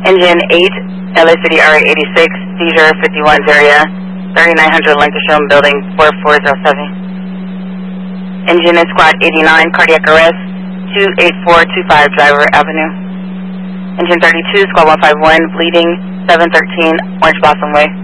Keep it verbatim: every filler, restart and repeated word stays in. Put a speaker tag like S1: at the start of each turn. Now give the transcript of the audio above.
S1: Engine eight, L A City R A eighty-six, seizure fifty-one area, thirty-nine hundred Lancashire Building four four zero seven. Engine in Squad eighty-nine, cardiac arrest, two eight four two five Driver Avenue. Engine thirty-two, Squad one five one, bleeding, seven thirteen Orange Blossom Way.